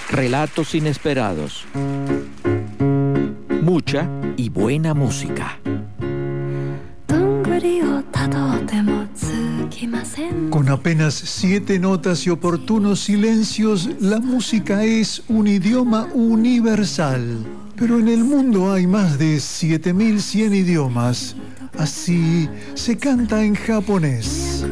Relatos inesperados. Mucha y buena música. Con apenas 7 notas y oportunos silencios, la música es un idioma universal. Pero en el mundo hay más de 7100 idiomas. Así se canta en japonés.